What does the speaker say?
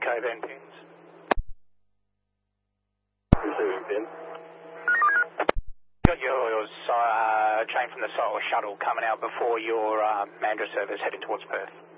Cove End pins. Receiving pin. Got your train from the site or shuttle coming out before your Mandurah service heading towards Perth.